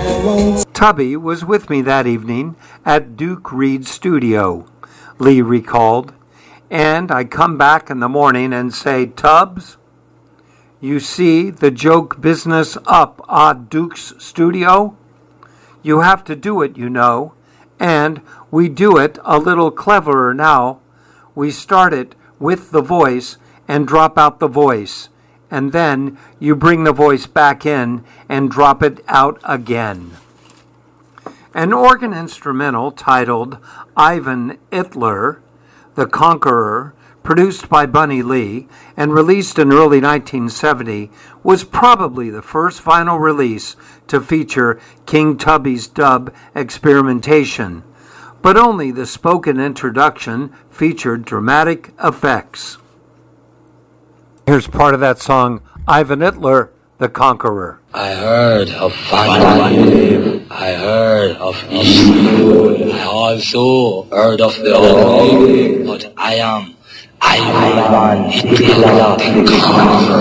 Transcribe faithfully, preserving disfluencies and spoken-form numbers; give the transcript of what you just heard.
Tubby was with me that evening at Duke Reed's studio, Lee recalled, and I come back in the morning and say, Tubbs, you see the joke business up at Duke's studio? You have to do it, you know, and we do it a little cleverer now. We start it with the voice and drop out the voice, and then you bring the voice back in and drop it out again. An organ instrumental titled Ivan Hitler, the Conqueror, produced by Bunny Lee and released in early nineteen seventy, was probably the first vinyl release to feature King Tubby's dub experimentation, but only the spoken introduction featured dramatic effects. Here's part of that song, Ivan Hitler, the Conqueror. I heard of Vandalim. I heard of Istanbul. I also heard of the Olympics, but I am Ivan Hitler, the Conqueror.